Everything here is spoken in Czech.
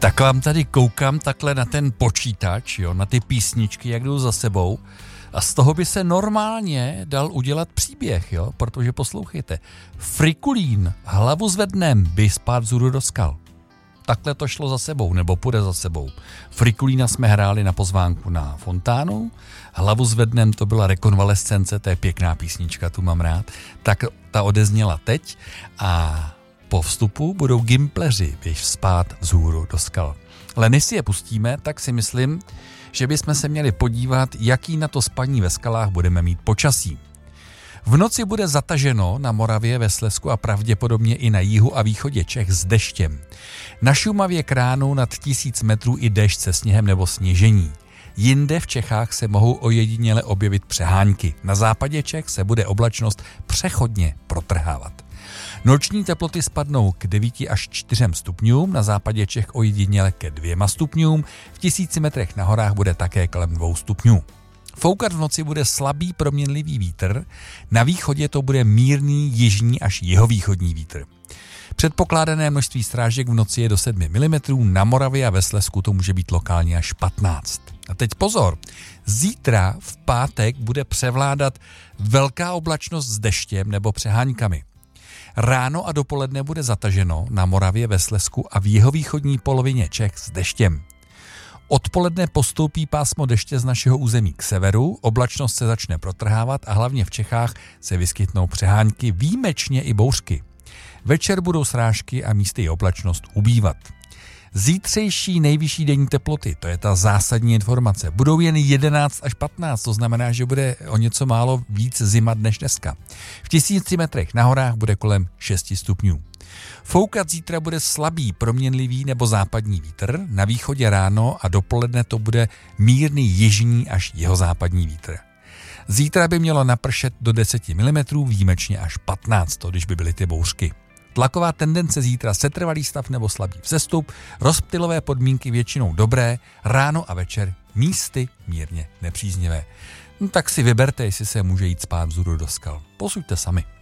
Tak vám tady koukám takhle na ten počítač, jo, na ty písničky, jak jdou za sebou. A z toho by se normálně dal udělat příběh, jo, protože poslouchejte. Frikulín, hlavu zvednem, by spát vzhůru do skal. Takhle to šlo za sebou, nebo půjde za sebou. Frikulína jsme hráli na pozvánku na Fontánu, hlavu zvednem to byla Rekonvalescence, to je pěkná písnička, tu mám rád, tak ta odezněla teď a po vstupu budou Gimpleři, běž spát vzhůru do skal. Ale než si je pustíme, tak si myslím, že bychom se měli podívat, jaký na to spaní ve skalách budeme mít počasí. V noci bude zataženo na Moravě, ve Slezsku a pravděpodobně i na jihu a východě Čech s deštěm. Na Šumavě kránu nad 1000 metrů i déšť se sněhem nebo sněžení. Jinde v Čechách se mohou ojediněle objevit přehánky. Na západě Čech se bude oblačnost přechodně protrhávat. Noční teploty spadnou k 9 až 4 stupňům, na západě Čech ojediněle ke 2 stupňům, v 1000 metrech na horách bude také kolem 2 stupňů. Foukat v noci bude slabý proměnlivý vítr, na východě to bude mírný jižní až jihovýchodní vítr. Předpokládané množství srážek v noci je do 7 mm, na Moravě a ve Slezsku to může být lokálně až 15. A teď pozor, zítra v pátek bude převládat velká oblačnost s deštěm nebo přeháňkami. Ráno a dopoledne bude zataženo na Moravě, ve Slezsku a v jihovýchodní polovině Čech s deštěm. Odpoledne postoupí pásmo deště z našeho území k severu, oblačnost se začne protrhávat a hlavně v Čechách se vyskytnou přehánky, výjimečně i bouřky. Večer budou srážky a místy i oblačnost ubývat. Zítřejší nejvyšší denní teploty, to je ta zásadní informace, budou jen 11 až 15, to znamená, že bude o něco málo víc zima než dneska. V 1000 metrech na horách bude kolem 6 stupňů. Foukat zítra bude slabý proměnlivý nebo západní vítr, na východě ráno a dopoledne to bude mírný jižní až jihozápadní vítr. Zítra by mělo napršet do 10 mm, výjimečně až 15, když by byly ty bouřky. Tlaková tendence zítra, setrvalý stav nebo slabý vzestup, rozptylové podmínky většinou dobré, ráno a večer místy mírně nepříznivé. No tak si vyberte, jestli se může jít spát vzhůru do skal. Posuďte sami.